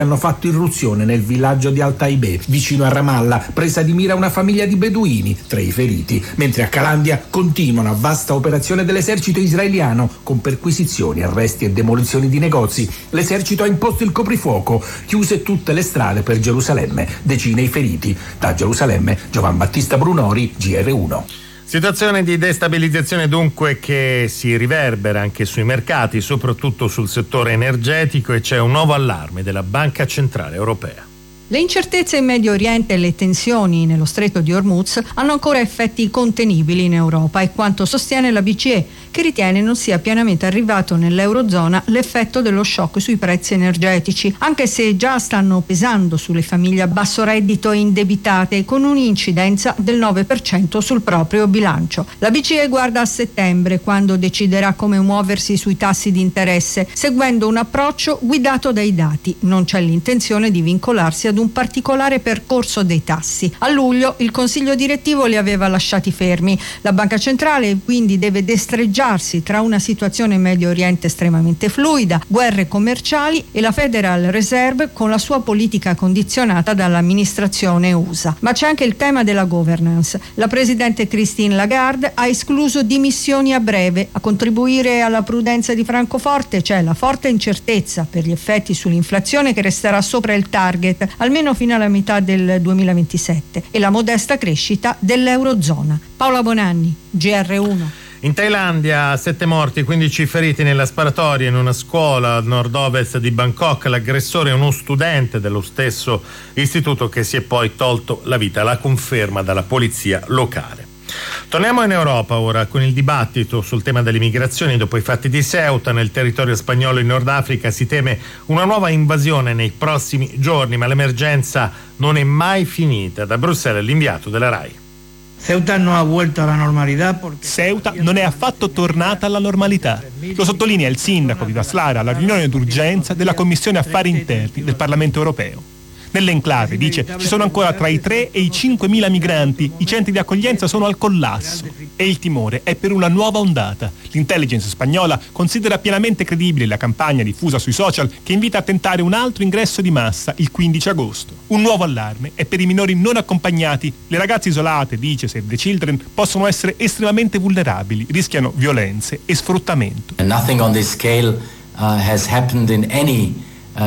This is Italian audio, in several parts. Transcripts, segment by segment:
hanno fatto irruzione nel villaggio di Al-Taibeh, vicino a Ramallah, presa di mira una famiglia di beduini, tra i feriti, mentre a Calandia continua una vasta operazione dell'esercito israeliano con perquisizioni, arresti e demolizioni di negozi. L'esercito ha imposto il coprifuoco, chiuse tutte le strade per Gerusalemme, decine i feriti. Da Gerusalemme, Giovan Battista Brunori, GR1. Situazione di destabilizzazione dunque che si riverbera anche sui mercati, soprattutto sul settore energetico, e c'è un nuovo allarme della Banca Centrale Europea. Le incertezze in Medio Oriente e le tensioni nello Stretto di Hormuz hanno ancora effetti contenibili in Europa, è quanto sostiene la BCE, che ritiene non sia pienamente arrivato nell'Eurozona l'effetto dello shock sui prezzi energetici, anche se già stanno pesando sulle famiglie a basso reddito e indebitate, con un'incidenza del 9% sul proprio bilancio. La BCE guarda a settembre, quando deciderà come muoversi sui tassi di interesse, seguendo un approccio guidato dai dati. Non c'è l'intenzione di vincolarsi ad un particolare percorso dei tassi. A luglio il Consiglio direttivo li aveva lasciati fermi. La Banca Centrale quindi deve destreggiarsi tra una situazione in Medio Oriente estremamente fluida, guerre commerciali e la Federal Reserve con la sua politica condizionata dall'amministrazione USA. Ma c'è anche il tema della governance. La presidente Christine Lagarde ha escluso dimissioni a breve. A contribuire alla prudenza di Francoforte c'è la forte incertezza per gli effetti sull'inflazione, che resterà sopra il target almeno fino alla metà del 2027, e la modesta crescita dell'Eurozona. Paola Bonanni, GR1. In Thailandia 7 morti, 15 feriti nella sparatoria in una scuola a nord-ovest di Bangkok. L'aggressore è uno studente dello stesso istituto che si è poi tolto la vita, la conferma dalla polizia locale. Torniamo in Europa ora con il dibattito sul tema delle migrazioni. Dopo i fatti di Ceuta, nel territorio spagnolo in Nord Africa si teme una nuova invasione nei prossimi giorni, ma l'emergenza non è mai finita. Da Bruxelles l'inviato della RAI. Ceuta non ha vuelto alla normalità perché Ceuta non è affatto tornata alla normalità. Lo sottolinea il sindaco Vives Lara alla riunione d'urgenza della Commissione Affari Interni del Parlamento Europeo. Nell'enclave, dice, ci sono ancora tra i 3 e i 5.000 migranti, i centri di accoglienza sono al collasso e il timore è per una nuova ondata. L'intelligence spagnola considera pienamente credibile la campagna diffusa sui social che invita a tentare un altro ingresso di massa il 15 agosto. Un nuovo allarme è per i minori non accompagnati. Le ragazze isolate, dice Save the Children, possono essere estremamente vulnerabili, rischiano violenze e sfruttamento. And nothing on this scale has happened in any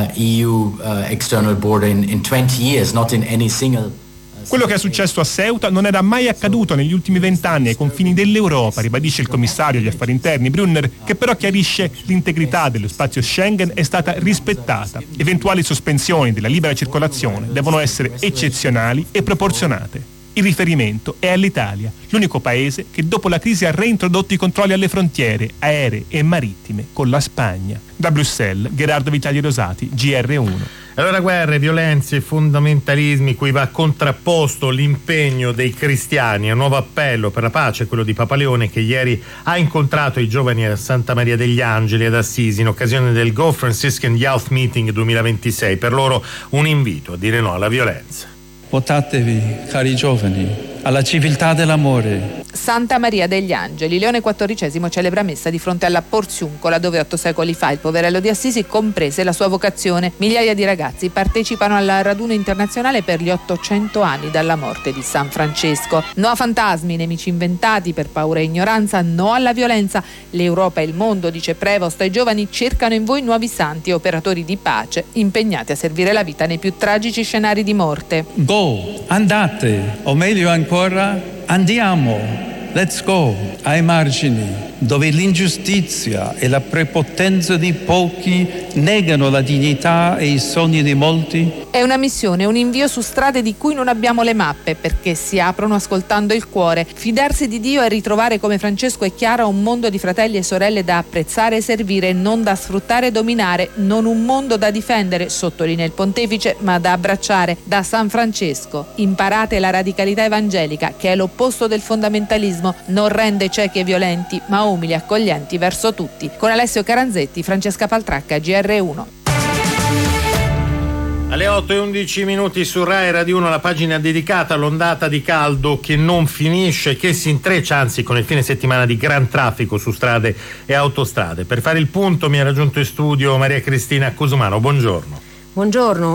EU external border in 20 years, not in any single. Quello che è successo a Ceuta non era mai accaduto negli ultimi 20 anni ai confini dell'Europa, ribadisce il commissario agli affari interni Brunner, che però chiarisce l'integrità dello spazio Schengen è stata rispettata. Eventuali sospensioni della libera circolazione devono essere eccezionali e proporzionate. Il riferimento è all'Italia, l'unico paese che dopo la crisi ha reintrodotto i controlli alle frontiere aeree e marittime con la Spagna. Da Bruxelles, Gerardo Vitali Rosati, GR1. Allora, guerre, violenze e fondamentalismi cui va contrapposto l'impegno dei cristiani. Un nuovo appello per la pace, quello di Papa Leone, che ieri ha incontrato i giovani a Santa Maria degli Angeli ad Assisi in occasione del Go Franciscan Youth Meeting 2026. Per loro un invito a dire no alla violenza. Votatevi, cari giovani, alla civiltà dell'amore. Santa Maria degli Angeli, Leone XIV celebra messa di fronte alla Porziuncola, dove 8 secoli fa il poverello di Assisi comprese la sua vocazione. Migliaia di ragazzi partecipano al raduno internazionale per gli 800 anni dalla morte di San Francesco. No a fantasmi, nemici inventati per paura e ignoranza, no alla violenza. L'Europa e il mondo, dice Prevost, ai giovani cercano in voi nuovi santi e operatori di pace, impegnati a servire la vita nei più tragici scenari di morte. Go, andate, o meglio ancora, andiamo. Let's go ai margini, dove l'ingiustizia e la prepotenza di pochi negano la dignità e i sogni di molti. È una missione, un invio su strade di cui non abbiamo le mappe, perché si aprono ascoltando il cuore. Fidarsi di Dio e ritrovare come Francesco e Chiara un mondo di fratelli e sorelle da apprezzare e servire, non da sfruttare e dominare, non un mondo da difendere, sottolinea il pontefice, ma da abbracciare. Da San Francesco, imparate la radicalità evangelica, che è l'opposto del fondamentalismo. Non rende ciechi e violenti, ma umili e accoglienti verso tutti. Con Alessio Caranzetti, Francesca Paltracca, GR1. Alle 8:11 su Rai Radio 1, la pagina dedicata all'ondata di caldo che non finisce, che si intreccia anzi con il fine settimana di gran traffico su strade e autostrade. Per fare il punto mi ha raggiunto in studio Maria Cristina Cusumano. Buongiorno. Buongiorno.